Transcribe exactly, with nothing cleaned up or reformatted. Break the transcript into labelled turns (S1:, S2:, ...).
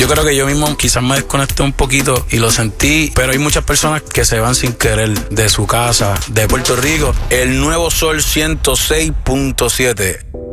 S1: creo que yo mismo quizás me desconecté un poquito y lo sentí, pero hay muchas personas que se van sin querer de su casa, de Puerto Rico. El Nuevo Sol ciento seis punto siete.